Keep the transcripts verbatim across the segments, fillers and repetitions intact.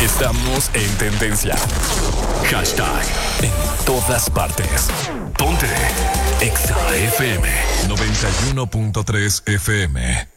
Estamos en tendencia. Hashtag en todas partes. Ponte Exa F M noventa y uno punto tres F M.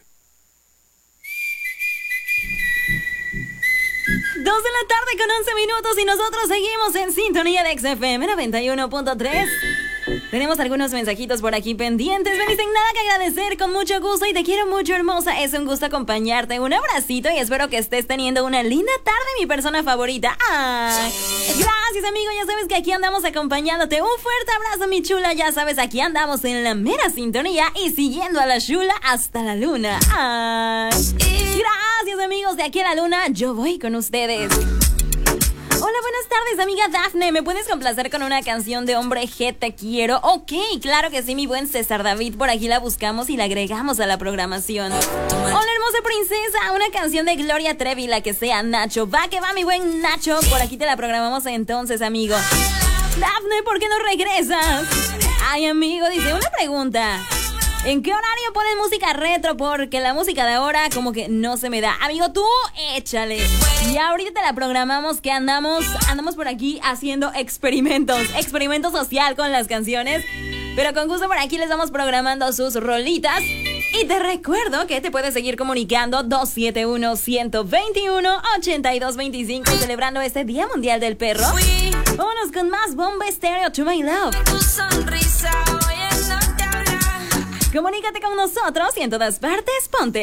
Dos de la tarde con once minutos y nosotros seguimos en sintonía de Exa F M noventa y uno punto tres. Tenemos algunos mensajitos por aquí pendientes. Me dicen nada que agradecer, con mucho gusto y te quiero mucho, hermosa. Es un gusto acompañarte. Un abracito y espero que estés teniendo una linda tarde, mi persona favorita. ¡Ay! Gracias, amigo. Ya sabes que aquí andamos acompañándote. Un fuerte abrazo, mi chula. Ya sabes, aquí andamos en la mera sintonía y siguiendo a la chula hasta la luna. ¡Ay! Gracias, amigos. De aquí a la luna, yo voy con ustedes. Hola, buenas tardes, amiga Dafne. ¿Me puedes complacer con una canción de Hombre G, Te Quiero? Ok, claro que sí, mi buen César David. Por aquí la buscamos y la agregamos a la programación. Hola, hermosa princesa. Una canción de Gloria Trevi, la que sea, Nacho. Va que va, mi buen Nacho. Por aquí te la programamos entonces, amigo. Dafne, ¿por qué no regresas? Ay, amigo, dice, una pregunta. ¿En qué horario ponen música retro? Porque la música de ahora como que no se me da. Amigo, tú échale. Y ahorita te la programamos, que andamos andamos por aquí haciendo experimentos. Experimento social con las canciones. Pero con gusto por aquí les vamos programando sus rolitas. Y te recuerdo que te puedes seguir comunicando dos siete uno, uno dos uno, ocho dos dos cinco, celebrando este Día Mundial del Perro. Vámonos con más Bomba Estéreo, To My Love. Comunícate con nosotros y en todas partes ponte